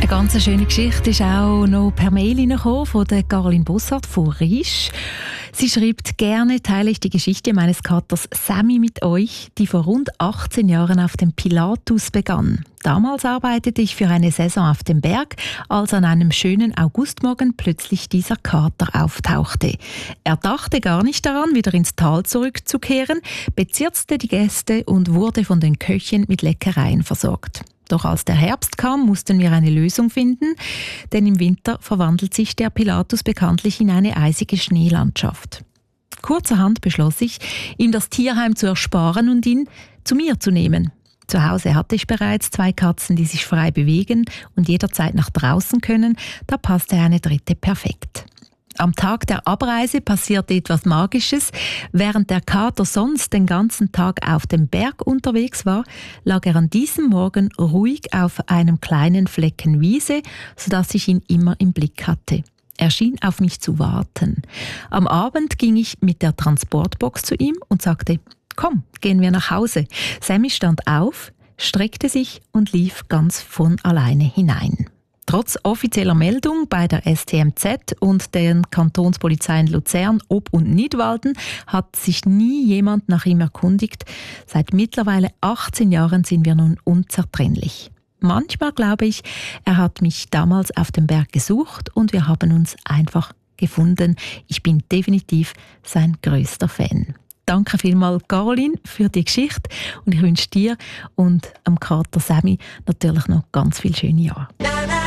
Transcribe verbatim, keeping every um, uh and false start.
Eine ganz schöne Geschichte ist auch noch per Mail reingekommen von der Caroline Bossart von Riesch. Sie schreibt: Gerne teile ich die Geschichte meines Katers Sammy mit euch, die vor rund achtzehn Jahren auf dem Pilatus begann. Damals arbeitete ich für eine Saison auf dem Berg, als an einem schönen Augustmorgen plötzlich dieser Kater auftauchte. Er dachte gar nicht daran, wieder ins Tal zurückzukehren, bezirzte die Gäste und wurde von den Köchen mit Leckereien versorgt. Doch als der Herbst kam, mussten wir eine Lösung finden, denn im Winter verwandelt sich der Pilatus bekanntlich in eine eisige Schneelandschaft. Kurzerhand beschloss ich, ihm das Tierheim zu ersparen und ihn zu mir zu nehmen. Zu Hause hatte ich bereits zwei Katzen, die sich frei bewegen und jederzeit nach draußen können, da passte eine dritte perfekt. Am Tag der Abreise passierte etwas Magisches. Während der Kater sonst den ganzen Tag auf dem Berg unterwegs war, lag er an diesem Morgen ruhig auf einem kleinen Flecken Wiese, sodass ich ihn immer im Blick hatte. Er schien auf mich zu warten. Am Abend ging ich mit der Transportbox zu ihm und sagte: Komm, gehen wir nach Hause. Sammy stand auf, streckte sich und lief ganz von alleine hinein. Trotz offizieller Meldung bei der S T M Z und den Kantonspolizeien Luzern, Ob und Nidwalden hat sich nie jemand nach ihm erkundigt. Seit mittlerweile achtzehn Jahren sind wir nun unzertrennlich. Manchmal glaube ich, er hat mich damals auf dem Berg gesucht und wir haben uns einfach gefunden. Ich bin definitiv sein größter Fan. Danke vielmals, Caroline, für die Geschichte und ich wünsche dir und dem Kater Sammy natürlich noch ganz viele schöne Jahre.